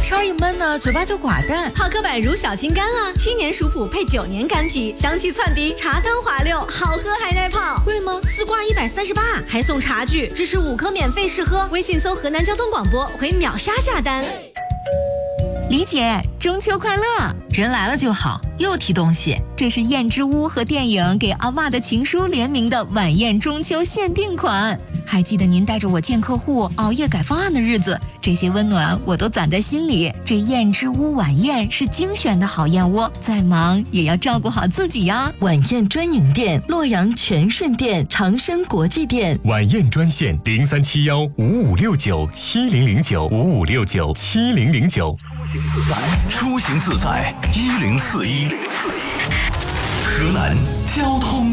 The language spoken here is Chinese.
天一闷呢，嘴巴就寡淡。 泡颗百如小青柑啊，7年熟普配9年干皮，香气窜鼻，茶汤滑溜，好喝还耐泡。 贵吗 ？4罐138，还送茶具，支持5颗免费试喝。微信搜河南交通广播，回秒杀下单。 李姐，中秋快乐！ 人来了就好，又提东西。 这是燕之屋和电影给阿嬷的情书联名的晚宴中秋限定款。还记得您带着我见客户、熬夜改方案的日子，这些温暖我都攒在心里。这燕之屋晚宴是精选的好燕窝，再忙也要照顾好自己呀。 晚宴专营店：洛阳全顺店、长生国际店。 晚宴专线03715569700955697009。 出行自在1041，河南交通。